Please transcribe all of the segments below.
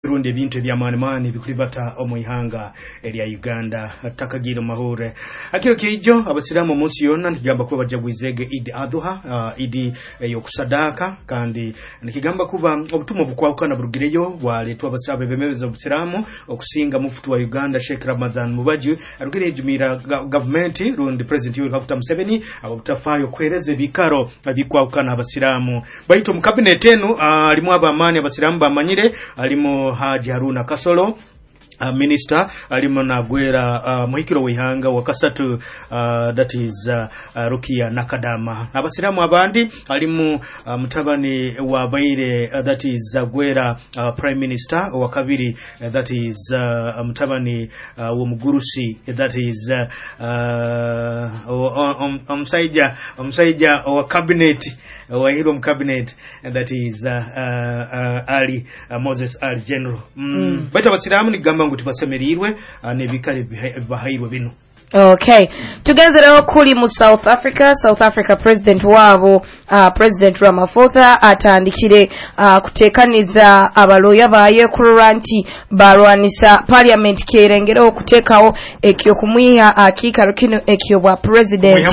Rundi ebintu ebyamaani bikulibata omuyihanga erya Uganda takagira mahore akiro kijo abasiramu munsi yonna ntigamba kuba bajagwizege Idi Adhuha Idi yokusadaka kandi nikigamba kuba obutumo bukwawukana burugireyo bwaletwa abasabe bemebeza obusiramu okusinga mufutu wa Uganda Sheikh Ramazan Mubajju arugire jumira government rundi president Yoweri Kaguta Museveni abutafayo kwereze bikaro bikwawukana abasiramu baito mu cabinet enu alimu abamani abasiramu bamanyire alimu Haji Haruna Kasolo minister alimo nagwera muhikiro wihanga wakasatu that is Rukia Nakadama abasiramu abandi alimu mutabani wa Baire that is Gwera prime minister wakabiri that is mutabani wa Mugurusi that is omsaija wa cabinet wa hilo cabinet that is Ali Moses Ali General bata abasiramu ni gamba nguti basemerirwe nebikale bahayirwe bino. Okay. Tugenzeraho kuli mu South Africa president wabo President Ramaphosa atandikire kutekaniza abaloya baye kuranti barwanisa parliament kerengero okutekawo ekyo kumwiha akikaro kino ekyo bwa president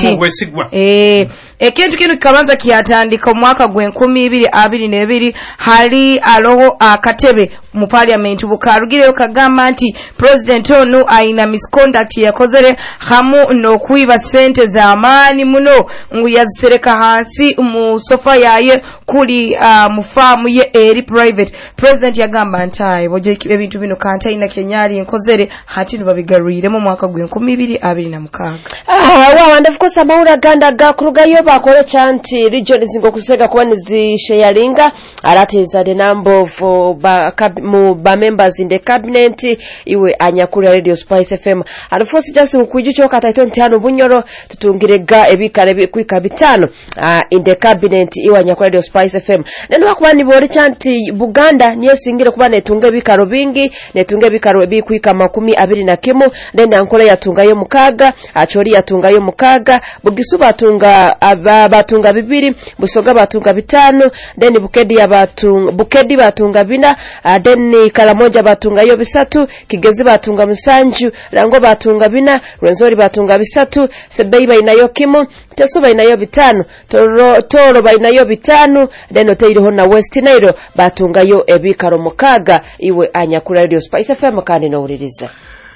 ekintu kino kabanza kyatandika mwaka gwe 2022 hali aloho akatebe mu parliament bukarugire kagamba nti president ono aina misconduct yakozere hamu no kuiba sente za amani muno ngu yazisereka hansi mu sofa yaye kuli mufamu ye eri private president yagamba ntaye boje ebintu bino kanta ina kenyali nkozere hati nubabigarurire mu mwaka gwe 2026 wanda of course amawura ganda gakurugayo bakole chanti region zingo kusega kwani zisharinga arateza the number of ba members in the cabinet iwe anyakuri Radio Spice FM and of course just kujicho kataito ntano bunyoro tutungirega ebikare kwika bitano in the cabinet iwe anyakuri Radio Spice FM neno bakubani bori chanti Buganda niyo singire kuba netunga bikaro bingi netunga bikaro bikwika 21 then ankora yatungayo mukaga achori yatungayo mukaga Bugisuba batunga bibiri Busoga batunga bitano then Bukedi batunga bina then Kalamoja batunga yo bisatu Kigezi batunga musanju Rango batunga bina Rwenzori batunga bisatu Sebei bainayo kimo Teso bainayo bitano Toro bainayo bitano then Oteiriho na West Nairo batunga yo ebikaro mukaga iwe anyakura Radio Spice FM kandi no uririza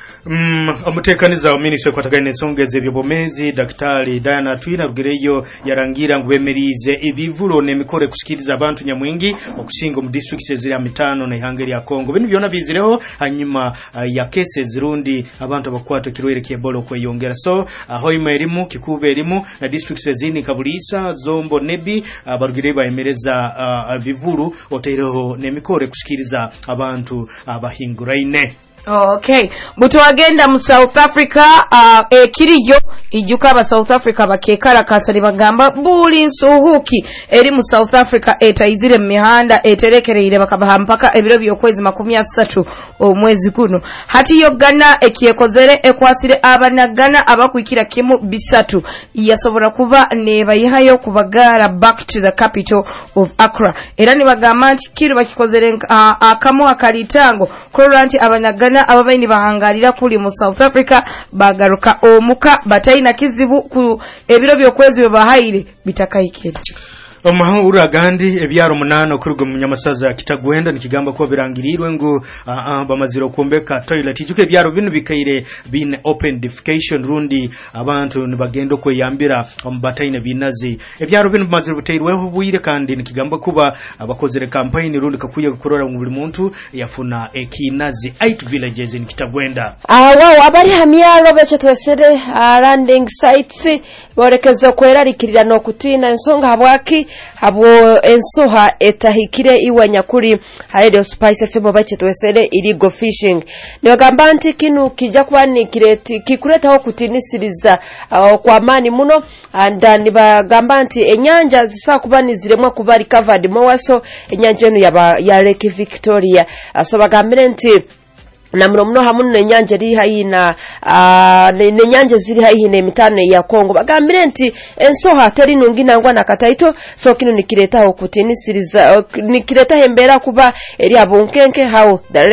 omutekaniza wa minister kwatagane songeze byobomezi Daktari Diana Twina rugireyo yarangira ngwemerize ibivulo nemikore kusikiriza abantu nyamwingi okusinga mu districts ziri 5 na ihangeri ya Kongo bino byona bizireho hanyuma ya cases rundi abantu abakwata kirwere kyebolo kweyongera so hoima erimu kikube erimu na districts zini Kabulisa Zombo Nebi barugire baemereza bivulu oteireho nemikore kusikiriza abantu abahinguraine. Okay, butu agenda mu South Africa ekiriyo ijuka aba South Africa bakekara kasali bagamba buli nsuhuki eri mu South Africa etayizire mihanda eterekereire bakabaha mpaka ebiro byokwezi 30 omwezi kuno hati yo Ghana ekyekozere ekwasire abanagana abakwikira kimu bisatu yasobora kuba ne bayihayo kubagara back to the capital of Accra era ni bagamba nti kiro bakikozere akamo akalitango kuranti abanagana ababaini bahangalira kuli mu South Africa bagaruka omuka batayina kizibu ku ebiro byokwezi bahayire bitakayikira Omahura gandi ebyaro 8 kurugo mu Nyamasaza Kitagwenda nikigamba ko birangirirwe ngo bamaziro kumbeka toilet ijuke ebyaro bino bikaire bin open defecation rundi abantu nibagendo kweyambira ombatayina binazi ebyaro bino bamaziro butairweho buyire kandi nikigamba kuba abakozere campaign rundi kakuye gukorora mu buli muntu yafuna ekinazi 8 villages in Kitagwenda wow abari hamyalo beche twesere landing sites borekeza kwerarikirira no kutina ensonga habwaki abo ensoha etahikire iwanyakuri Radio Spice FM bache twesere illegal fishing nibagamba nti kinu kijja kwani kireti kikuretaho kutinisiriza kwa amani muno and nibagamba nti enyanja zisa kubani ziremwa kuba recovered mowaso enyanja eno ya Lake Victoria so bagambire nti na muno hamu n'enyanja eri hayina n'enyanja ziri hayina emitano ya Kongo bagambire nti ensoha teri nungi nangwa nakataito so kino nikireta okuti nisiriza nikireta hembera kuba eri abonkenke hao